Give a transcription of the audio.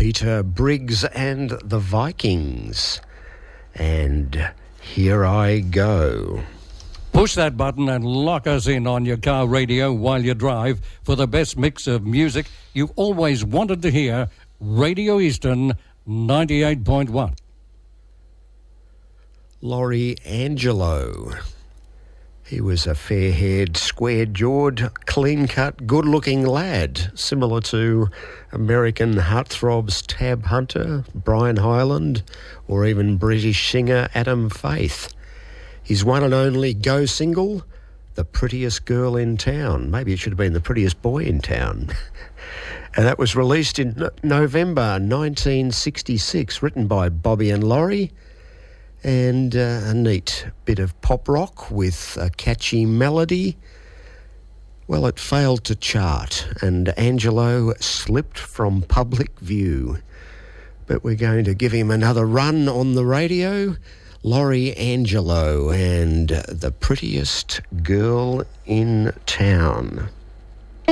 Peter Briggs and the Vikings. And Here I Go. Push that button and lock us in on your car radio while you drive for the best mix of music you've always wanted to hear. Radio Eastern 98.1. Laurie Angelo. He was a fair-haired, square-jawed, clean-cut, good-looking lad, similar to American heartthrobs Tab Hunter, Brian Hyland, or even British singer Adam Faith. His one and only Go single, The Prettiest Girl in Town. Maybe it should have been The Prettiest Boy in Town. And that was released in November 1966, written by Bobby and Laurie. And a neat bit of pop rock with a catchy melody. Well, it failed to chart, and Angelo slipped from public view. But we're going to give him another run on the radio. Laurie Angelo and The Prettiest Girl in Town.